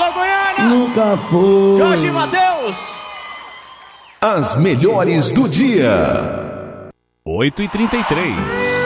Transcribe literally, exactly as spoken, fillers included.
Alô, Goiânia! Nunca foi. Jorge Matheus! As melhores do dia. oito e trinta e três.